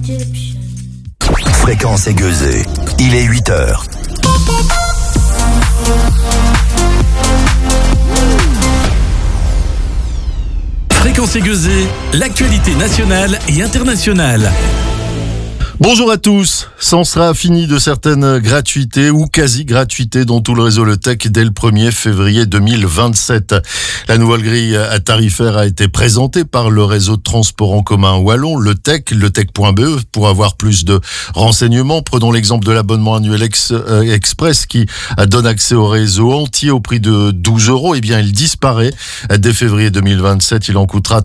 Fréquence aiguisée, il est 8h. Fréquence aiguisée, l'actualité nationale et internationale. Bonjour à tous, c'en sera fini de certaines gratuités ou quasi-gratuités dans tout le réseau Le Tech dès le 1er février 2027. La nouvelle grille tarifaire a été présentée par le réseau de transport en commun wallon, Le Tech, letech.be. Pour avoir plus de renseignements, prenons l'exemple de l'abonnement annuel Express qui donne accès au réseau entier au prix de 12 €. Eh bien, il disparaît dès février 2027. Il en coûtera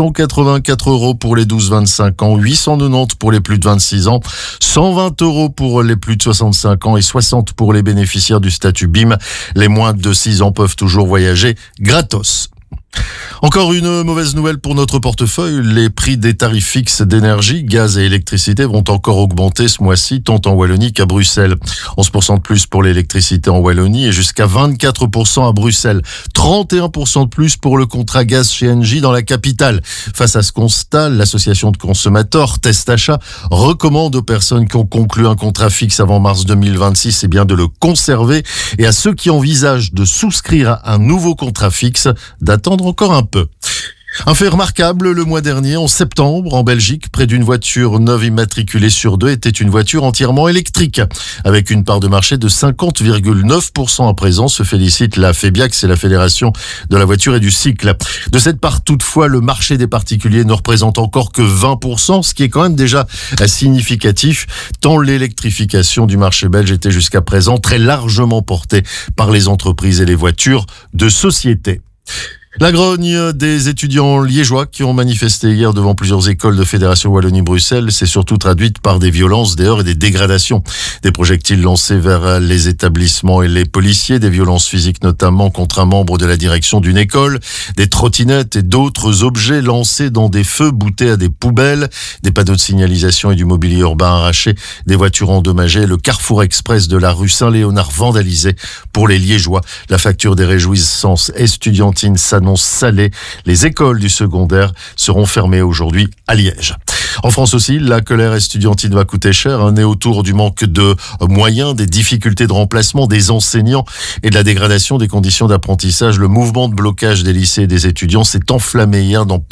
384 € pour les 12-25 ans, 890 pour les plus de 26 ans, 120 € pour les plus de 65 ans et 60 pour les bénéficiaires du statut BIM. Les moins de 6 ans peuvent toujours voyager gratos. Encore une mauvaise nouvelle pour notre portefeuille. Les prix des tarifs fixes d'énergie, gaz et électricité vont encore augmenter ce mois-ci, tant en Wallonie qu'à Bruxelles. 11% de plus pour l'électricité en Wallonie et jusqu'à 24% à Bruxelles. 31% de plus pour le contrat gaz chez Engie dans la capitale. Face à ce constat, l'association de consommateurs Test Achat recommande aux personnes qui ont conclu un contrat fixe avant mars 2026 de le conserver, et à ceux qui envisagent de souscrire à un nouveau contrat fixe d'attendre encore un peu. Un fait remarquable, le mois dernier, en septembre, en Belgique, près d'une voiture neuve immatriculée sur 2 était une voiture entièrement électrique. Avec une part de marché de 50,9% à présent, se félicite la FEBIAC, c'est la Fédération de la voiture et du cycle. De cette part, toutefois, le marché des particuliers ne représente encore que 20%, ce qui est quand même déjà significatif, tant l'électrification du marché belge était jusqu'à présent très largement portée par les entreprises et les voitures de société. La grogne des étudiants liégeois qui ont manifesté hier devant plusieurs écoles de Fédération Wallonie-Bruxelles s'est surtout traduite par des violences, des heurts et des dégradations. Des projectiles lancés vers les établissements et les policiers, des violences physiques notamment contre un membre de la direction d'une école, des trottinettes et d'autres objets lancés dans des feux boutés à des poubelles, des panneaux de signalisation et du mobilier urbain arraché, des voitures endommagées, le carrefour express de la rue Saint-Léonard vandalisé. Pour les Liégeois, la facture des réjouissances estudiantines s'annonce salée. Les écoles du secondaire seront fermées aujourd'hui à Liège. En France aussi, la colère estudiantine va coûter cher, né autour du manque de moyens, des difficultés de remplacement des enseignants et de la dégradation des conditions d'apprentissage. Le mouvement de blocage des lycées et des étudiants s'est enflammé hier dans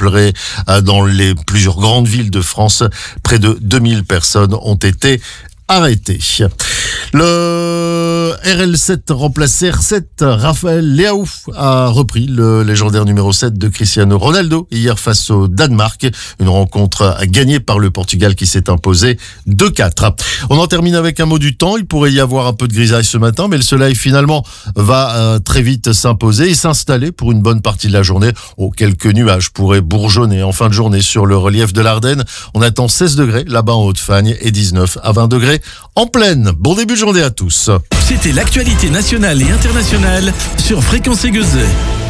les plusieurs grandes villes de France. Près de 2000 personnes ont été arrêté. Le RL7 remplacé R7, Raphaël Leao a repris le légendaire numéro 7 de Cristiano Ronaldo hier face au Danemark. Une rencontre gagnée par le Portugal qui s'est imposé 2-4. On en termine avec un mot du temps. Il pourrait y avoir un peu de grisaille ce matin, mais le soleil finalement va très vite s'imposer et s'installer pour une bonne partie de la journée. Quelques nuages pourraient bourgeonner en fin de journée sur le relief de l'Ardenne. On attend 16 degrés là-bas en Haute-Fagne et 19 à 20 degrés en plaine. Bon début de journée à tous. C'était l'actualité nationale et internationale sur Fréquence aiguisée.